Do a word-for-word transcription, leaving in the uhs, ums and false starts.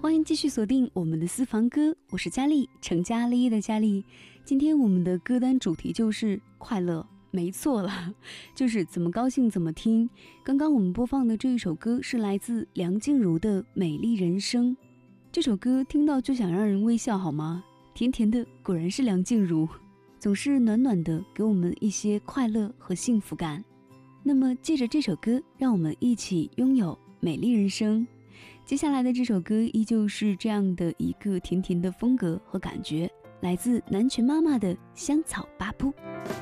欢迎继续锁定我们的私房歌，我是佳丽，成家立业的佳丽。今天我们的歌单主题就是快乐，没错了，就是怎么高兴怎么听。刚刚我们播放的这一首歌是来自梁静茹的《美丽人生》，这首歌听到就想让人微笑好吗？甜甜的，果然是梁静茹，总是暖暖的给我们一些快乐和幸福感。那么借着这首歌，让我们一起拥有美丽人生。接下来的这首歌依旧是这样的一个甜甜的风格和感觉，来自南拳妈妈的香草八铺。